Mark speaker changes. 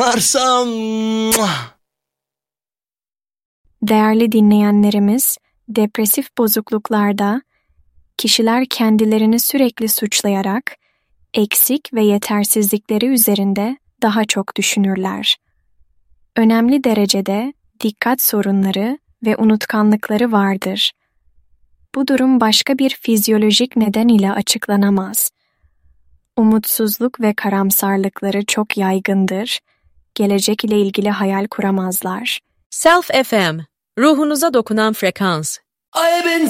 Speaker 1: Varsa...
Speaker 2: Değerli dinleyenlerimiz, depresif bozukluklarda kişiler kendilerini sürekli suçlayarak eksik ve yetersizlikleri üzerinde daha çok düşünürler. Önemli derecede dikkat sorunları ve unutkanlıkları vardır. Bu durum başka bir fizyolojik neden ile açıklanamaz. Umutsuzluk ve karamsarlıkları çok yaygındır. Gelecek ile ilgili hayal kuramazlar.
Speaker 3: Self FM, ruhunuza dokunan frekans.
Speaker 1: I've been